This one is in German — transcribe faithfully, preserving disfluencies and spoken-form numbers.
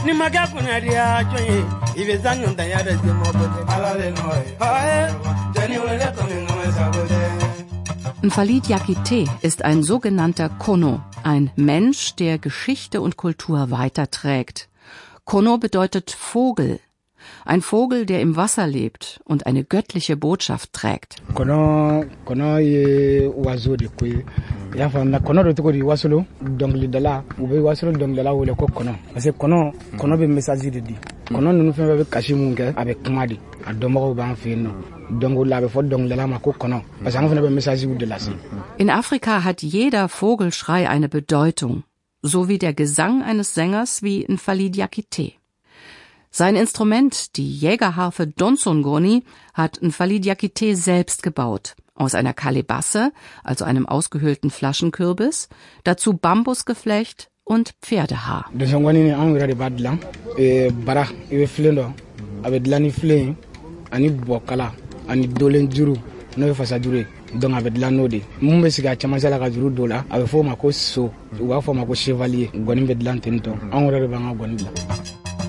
ni maga kunaria joye ivezanyo ndayara zemobote alale noy hae jani wala tomingo sabote. N'Falit Yakite ist ein sogenannter Kono, ein Mensch, der Geschichte und Kultur weiterträgt. Kono bedeutet Vogel. Ein Vogel, der im Wasser lebt und eine göttliche Botschaft trägt. Kono, kono ye oiseau de koi. Ya fa na kono do to di wasolo dongli dala, ube wasolo dongla wole ko kono. Parce que kono, kono be message de di. Kono nunu fe be kashimu nke avec kumadi. Adomo ba fe no. Dongo la be fo dongla ma ko kono. Parce que fe be message de la si. In Afrika hat jeder Vogelschrei eine Bedeutung, so wie der Gesang eines Sängers wie N'Falit Yakite. Sein Instrument, die Jägerharfe Donsongoni, hat N'Falit Yakite selbst gebaut. Aus einer Kalebasse, also einem ausgehöhlten Flaschenkürbis, dazu Bambusgeflecht und Pferdehaar. Donsongoni ni an wira badlan e bara e flendo avec lani flé ani bokala ani dolen juru no fa sa jure donc avec la node mumbe siga chamasala ka juru dola avec fo mako so wa fo mako chevalier goni be dlan tento an wira ba ngoni la.